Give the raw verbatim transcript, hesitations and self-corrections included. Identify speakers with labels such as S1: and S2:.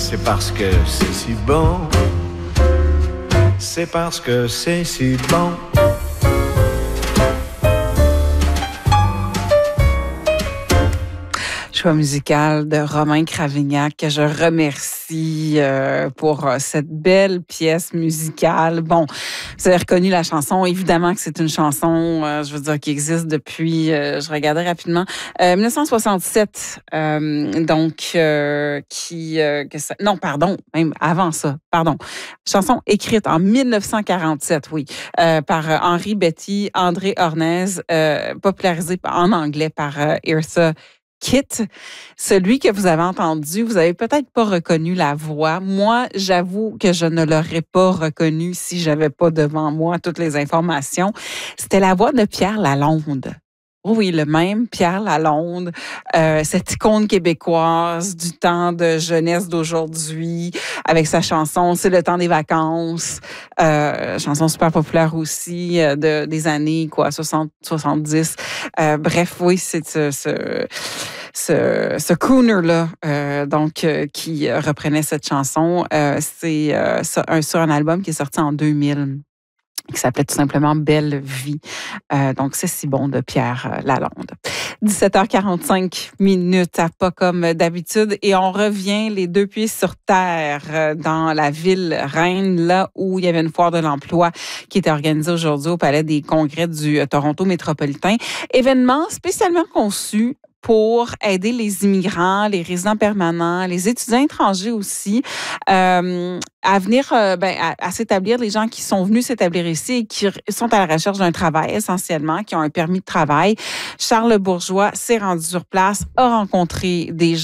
S1: c'est parce que c'est si bon. C'est parce que c'est si bon.
S2: Choix musical de Romain Cravignac, que je remercie euh, pour cette belle pièce musicale. Bon, vous avez reconnu la chanson. Évidemment que c'est une chanson, euh, je veux dire, qui existe depuis, euh, je regardais rapidement, euh, dix-neuf cent soixante-sept. Euh, donc, euh, qui... Euh, que ça, non, pardon, même avant ça, pardon. Chanson écrite en dix-neuf cent quarante-sept, oui, euh, par euh, Henri Betty, André Hornez, euh, popularisée en anglais par euh, Eartha Kitt. Celui que vous avez entendu, vous avez peut-être pas reconnu la voix. Moi, j'avoue que je ne l'aurais pas reconnu si j'avais pas devant moi toutes les informations. C'était la voix de Pierre Lalonde. Oui, le même Pierre Lalonde, euh, cette icône québécoise du temps de jeunesse d'aujourd'hui, avec sa chanson « C'est le temps des vacances euh, », chanson super populaire aussi euh, de, des années quoi soixante, soixante-dix. Euh, bref, oui, c'est ce, ce, ce, ce crooner-là euh, donc, euh, qui reprenait cette chanson. Euh, c'est euh, sur, un, sur un album qui est sorti en deux mille. Qui s'appelait tout simplement Belle Vie. Euh, donc, c'est si bon de Pierre Lalonde. dix-sept heures quarante-cinq minutes, à pas comme d'habitude. Et on revient les deux pieds sur terre dans la ville Reine, là où il y avait une foire de l'emploi qui était organisée aujourd'hui au Palais des Congrès du Toronto métropolitain. Événement spécialement conçu pour aider les immigrants, les résidents permanents, les étudiants étrangers aussi, euh, à venir, euh, ben, à, à s'établir, les gens qui sont venus s'établir ici et qui sont à la recherche d'un travail essentiellement, qui ont un permis de travail. Charles Bourgeois s'est rendu sur place, a rencontré des